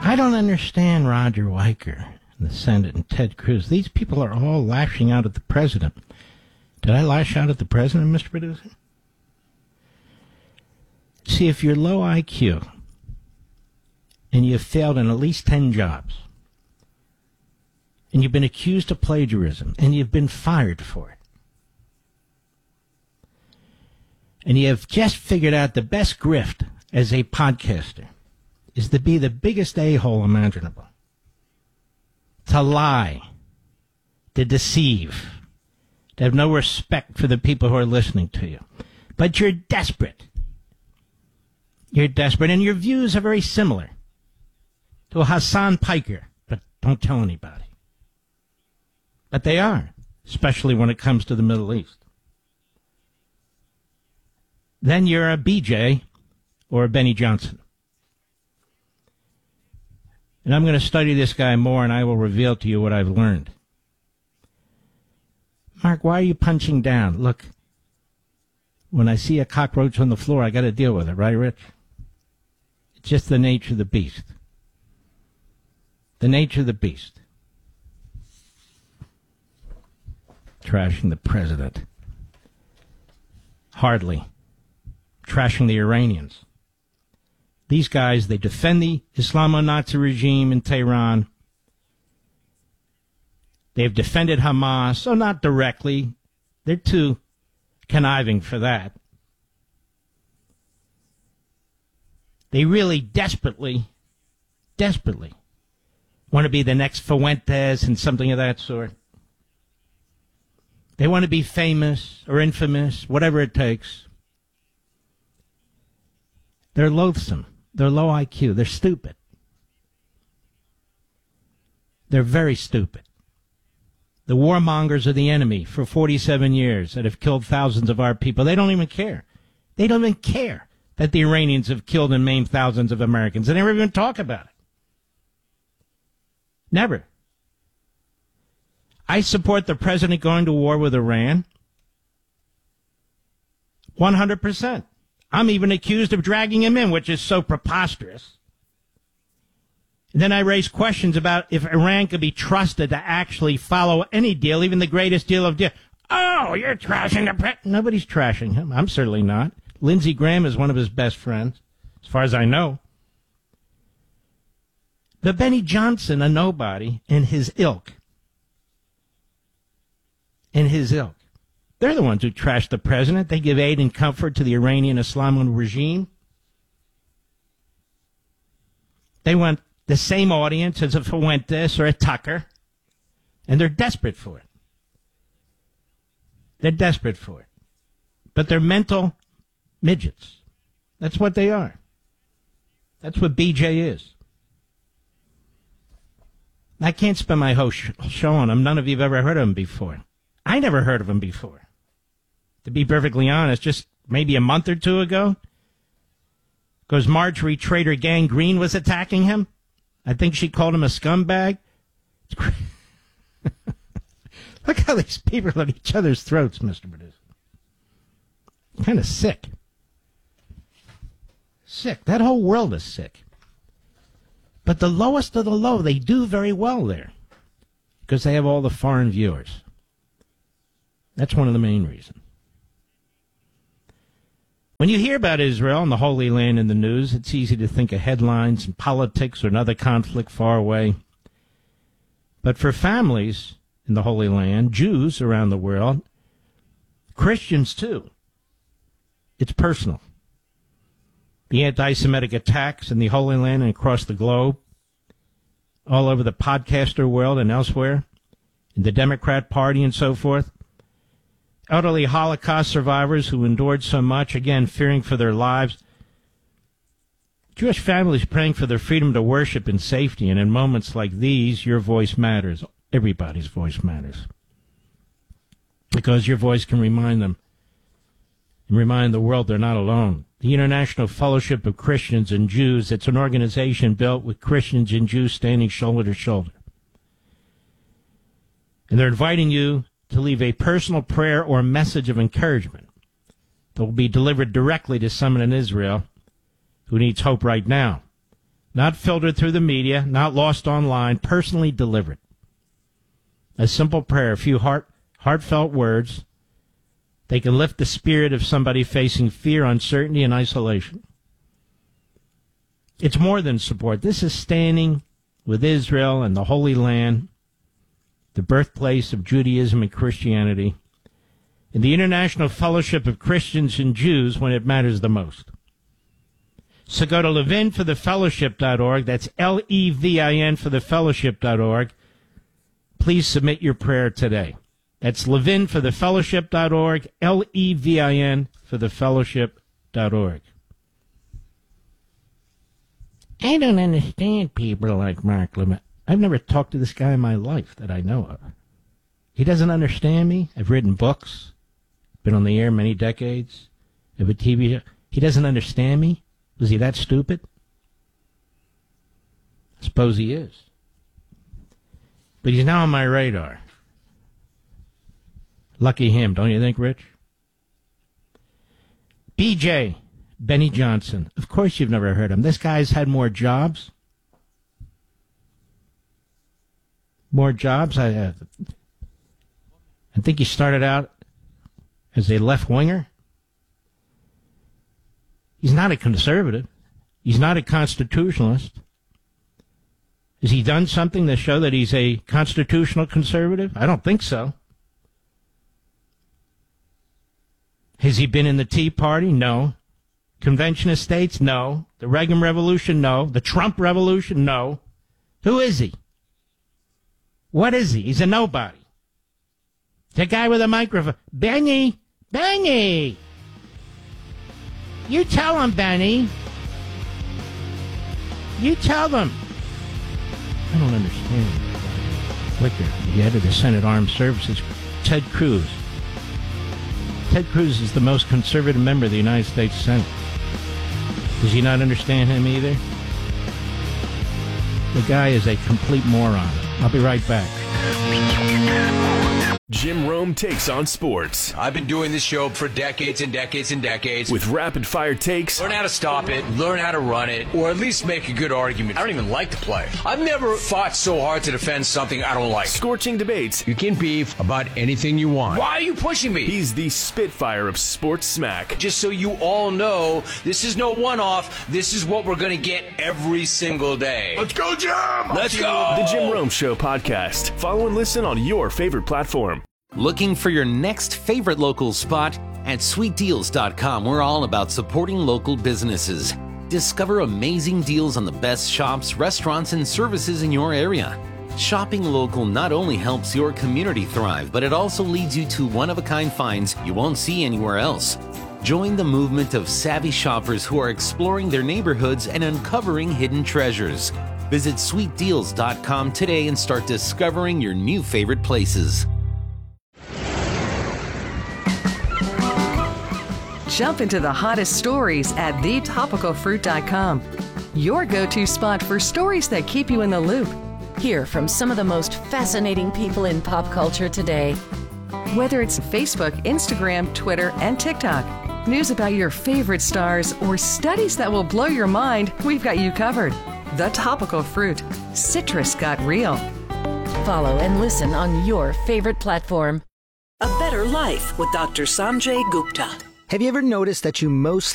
I don't understand Roger Wiker in the Senate and Ted Cruz. These people are all lashing out at the president. Did I lash out at the president, Mr. Producer? See, if you're low IQ and you've failed in at least 10 jobs and you've been accused of plagiarism and you've been fired for it, and you have just figured out the best grift as a podcaster is to be the biggest a-hole imaginable, to lie, to deceive, to have no respect for the people who are listening to you. But you're desperate. You're desperate, and your views are very similar to Hassan Piker, but don't tell anybody. But they are, especially when it comes to the Middle East. Then you're a BJ or a Benny Johnson. And I'm going to study this guy more, and I will reveal to you what I've learned. Mark, why are you punching down? Look, when I see a cockroach on the floor, I got to deal with it, right, Rich? It's just the nature of the beast. The nature of the beast. Trashing the president. Hardly. Trashing the Iranians. These guys, they defend the Islamo-Nazi regime in Tehran. They've defended Hamas, so not directly. They're too conniving for that. They really desperately want to be the next Fuentes and something of that sort. They want to be famous or infamous, whatever it takes. They're loathsome. They're low IQ. They're stupid. They're very stupid. The warmongers are the enemy for 47 years that have killed thousands of our people. They don't even care. They don't even care that the Iranians have killed and maimed thousands of Americans. They never even talk about it. Never. I support the president going to war with Iran 100%. I'm even accused of dragging him in, which is so preposterous. And then I raise questions about if Iran could be trusted to actually follow any deal, even the greatest deal of deal. Oh, you're trashing the president. Nobody's trashing him. I'm certainly not. Lindsey Graham is one of his best friends, as far as I know. But Benny Johnson, a nobody, and his ilk. They're the ones who trash the president. They give aid and comfort to the Iranian Islamic regime. They want the same audience as a Fuentes or a Tucker, and they're desperate for it. They're desperate for it. But they're mental midgets. That's what they are. That's what BJ is. I can't spend my whole show on him. None of you have ever heard of him before. I never heard of him before. To be perfectly honest, just maybe a month or two ago, because Marjorie Trader Gang Green was attacking him. I think she called him a scumbag. Look how these people are at each other's throats, Mr. Producer. Kind of sick. Sick. That whole world is sick. But the lowest of the low, they do very well there because they have all the foreign viewers. That's one of the main reasons. When you hear about Israel and the Holy Land in the news, it's easy to think of headlines and politics or another conflict far away. But for families in the Holy Land, Jews around the world, Christians too, it's personal. The anti-Semitic attacks in the Holy Land and across the globe, all over the podcaster world and elsewhere, in the Democrat Party and so forth. Elderly Holocaust survivors who endured so much, again, fearing for their lives. Jewish families praying for their freedom to worship in safety. And in moments like these, your voice matters. Everybody's voice matters. Because your voice can remind them and remind the world they're not alone. The International Fellowship of Christians and Jews, it's an organization built with Christians and Jews standing shoulder to shoulder. And they're inviting you to leave a personal prayer or message of encouragement that will be delivered directly to someone in Israel who needs hope right now. not filtered through the media, not lost online, personally delivered. A simple prayer, a few heartfelt words. They can lift the spirit of somebody facing fear, uncertainty, and isolation. It's more than support. This is standing with Israel and the Holy Land, the birthplace of Judaism and Christianity, and the international fellowship of Christians and Jews when it matters the most. So go to levinforthefellowship.org. That's Levin for thefellowship.org. Please submit your prayer today. That's levinforthefellowship.org, Levin for thefellowship.org. I don't understand people like Mark Levin. I've never talked to this guy in my life that I know of. He doesn't understand me. I've written books, been on the air many decades, have a TV show. He doesn't understand me? Was he that stupid? I suppose he is. But he's now on my radar. Lucky him, don't you think, Rich? BJ, Benny Johnson. Of course you've never heard him. This guy's had more jobs. More jobs. I think he started out as a left-winger. He's not a conservative. He's not a constitutionalist. Has he done something to show that he's a constitutional conservative? I don't think so. Has he been in the Tea Party? No. Convention of States? No. The Reagan Revolution? No. The Trump Revolution? No. Who is he? What is he? He's a nobody. The guy with a microphone. Benny! Benny! You tell him, Benny. You tell them. I don't understand. Flicker, the head of the Senate Armed Services, Ted Cruz. Ted Cruz is the most conservative member of the United States Senate. Does he not understand him either? The guy is a complete moron. I'll be right back. Jim Rome takes on sports. I've been doing this show for decades and decades and decades. With rapid-fire takes. Learn how to stop it, learn how to run it, or at least make a good argument. I don't even like to play. I've never fought so hard to defend something I don't like. Scorching debates. You can beef about anything you want. Why are you pushing me? He's the Spitfire of sports smack. Just so you all know, this is no one-off. This is what we're going to get every single day. Let's go, Jim! Let's go! The Jim Rome Show podcast. Follow and listen on your favorite platform. Looking for your next favorite local spot? At sweetdeals.com, we're all about supporting local businesses. Discover amazing deals on the best shops, restaurants, and services in your area. Shopping local not only helps your community thrive, but it also leads you to one-of-a-kind finds you won't see anywhere else. Join the movement of savvy shoppers who are exploring their neighborhoods and uncovering hidden treasures. Visit sweetdeals.com today and start discovering your new favorite places. Jump into the hottest stories at thetopicalfruit.com. Your go-to spot for stories that keep you in the loop. Hear from some of the most fascinating people in pop culture today. Whether it's Facebook, Instagram, Twitter, and TikTok, news about your favorite stars, or studies that will blow your mind, we've got you covered. The Topical Fruit. Citrus got real. Follow and listen on your favorite platform. A Better Life with Dr. Sanjay Gupta. Have you ever noticed that you most